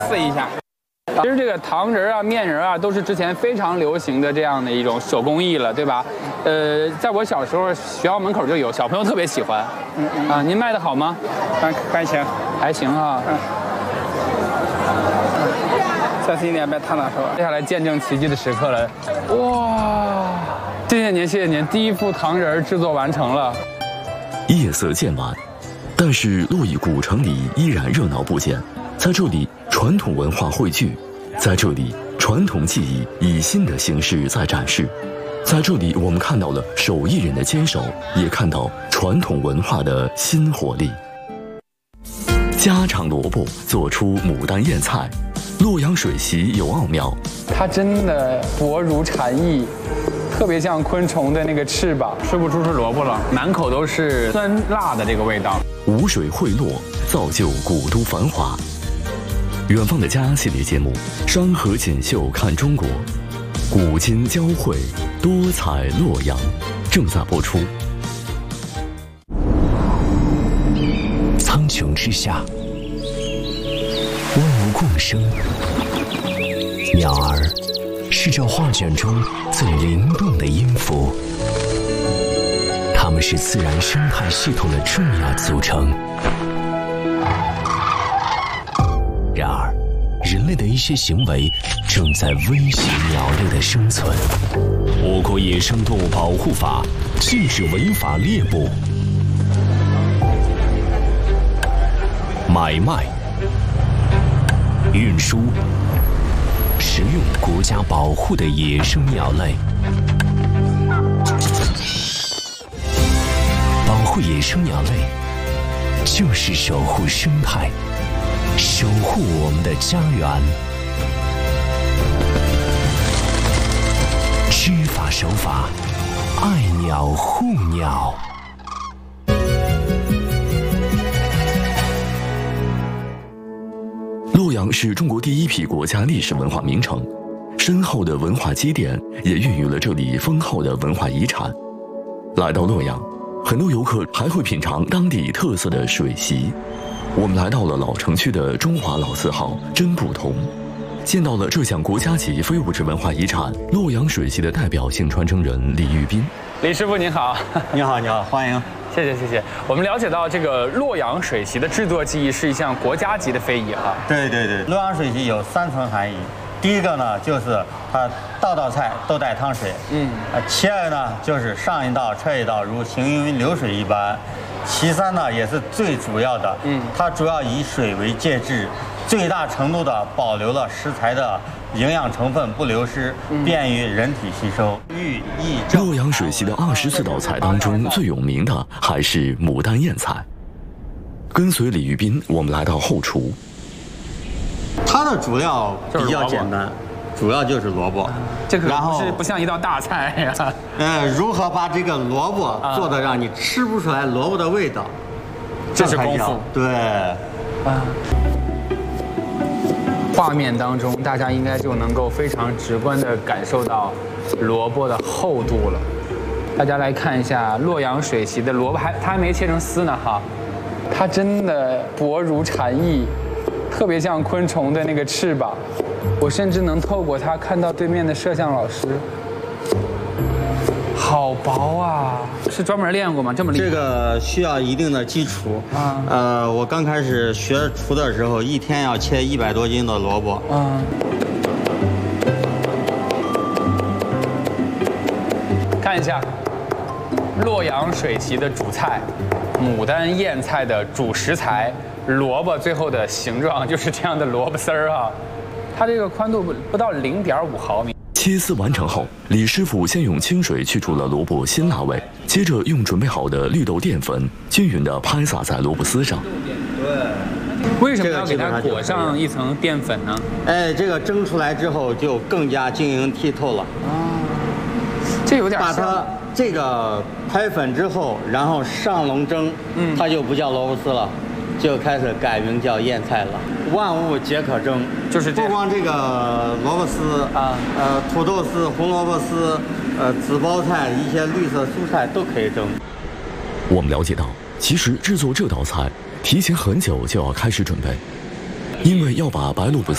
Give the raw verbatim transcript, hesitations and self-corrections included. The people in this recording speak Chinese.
撕一下。其实这个糖人啊、面人啊，都是之前非常流行的这样的一种手工艺了，对吧？呃，在我小时候，学校门口就有，小朋友特别喜欢。嗯嗯啊，您卖的好吗？ 还还行， 还行啊。嗯。 小心一点，别烫到手。 接下来见证奇迹的时刻了，哇！谢谢您，谢谢您，第一副糖人制作完成了。 夜色渐晚，但是洛邑古城里依然热闹不减。在这里，传统文化汇聚；在这里，传统技艺以新的形式在展示。在这里，我们看到了手艺人的坚守，也看到传统文化的新活力。家常萝卜做出牡丹燕菜，洛阳水席有奥妙。 它真的薄如蝉翼，特别像昆虫的那个翅膀，吃不出是萝卜了，满口都是酸辣的这个味道。 五水汇洛，造就古都繁华。远方的家系列节目《山河锦绣看中国》，古今交汇，多彩洛阳，正在播出。 苍穹之下，万物共生。鸟儿是这画卷中最灵动的音符，它们是自然生态系统的重要组成。然而，人类的一些行为正在威胁鸟类的生存。我国野生动物保护法禁止违法猎捕、买卖、运输、食用国家保护的野生鸟类。保护野生鸟类，就是守护生态，守护我们的家园。知法守法，爱鸟护鸟。 洛阳是中国第一批国家历史文化名城，深厚的文化积淀也孕育了这里丰厚的文化遗产。来到洛阳，很多游客还会品尝当地特色的水席。我们来到了老城区的中华老字号真不同，见到了这项国家级非物质文化遗产洛阳水席的代表性传承人李玉斌。 李师傅您好。 你好，你好，欢迎。 谢谢谢谢。我们了解到这个洛阳水席的制作技艺是一项国家级的非遗哈。 对对对，洛阳水席有三层含义。第一个呢，就是它道道菜都带汤水。嗯。啊，其二呢，就是上一道撤一道，如行云流水一般。其三呢，也是最主要的。嗯。它主要以水为介质，最大程度的保留了食材的营养成分不流失，便于人体吸收。寓意洛阳水席的二十四道菜当中，最有名的还是牡丹燕菜。跟随李玉斌，我们来到后厨。 它的主料比较简单，主要就是萝卜。 这个不是不像一道大菜呀。 呃，如何把这个萝卜做的让你吃不出来萝卜的味道， 这是功夫。 对。啊。 画面当中，大家应该就能够非常直观地感受到萝卜的厚度了。大家来看一下洛阳水席的萝卜，还它还没切成丝呢哈，它真的薄如蝉翼，特别像昆虫的那个翅膀。我甚至能透过它看到对面的摄像老师。好薄啊！是专门练过吗？这么厉害？ 这个需要一定的基础啊。呃，我刚开始学厨的时候，一天要切一百多斤的萝卜。啊。 看一下，洛阳水席的主菜，牡丹燕菜的主食材，萝卜最后的形状就是这样的萝卜丝儿啊。它这个宽度不到零点五毫米。 切丝完成后，李师傅先用清水去除了萝卜辛辣味，接着用准备好的绿豆淀粉均匀地拍撒在萝卜丝上。 对， 为什么要给它裹上一层淀粉呢？ 哎，这个蒸出来之后就更加晶莹剔透了。啊， 这有点像。 把它这个拍粉之后，然后上笼蒸，嗯，它就不叫萝卜丝了，就开始改名叫燕菜了。万物皆可蒸， 就是不光这个萝卜丝啊，呃，土豆丝、红萝卜丝，呃，紫包菜，一些绿色蔬菜都可以蒸。 我们了解到，其实制作这道菜提前很久就要开始准备，因为要把白萝卜丝